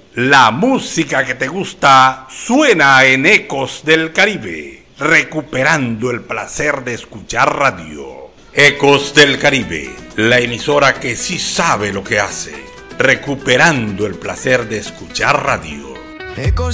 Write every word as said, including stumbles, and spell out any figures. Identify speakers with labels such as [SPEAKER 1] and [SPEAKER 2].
[SPEAKER 1] La música que te gusta suena en Ecos del Caribe, recuperando el placer de escuchar radio. Ecos del Caribe, la emisora que sí sabe lo que hace, recuperando el placer de escuchar radio. Ecos